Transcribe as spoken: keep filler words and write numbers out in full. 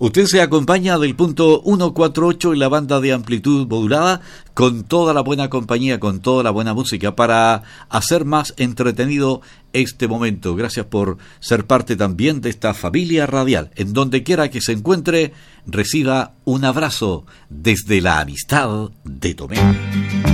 Usted se acompaña del punto ciento cuarenta y ocho en la banda de amplitud modulada con toda la buena compañía, con toda la buena música para hacer más entretenido este momento. Gracias por ser parte también de esta familia radial. En donde quiera que se encuentre, reciba un abrazo desde la amistad de Tomé.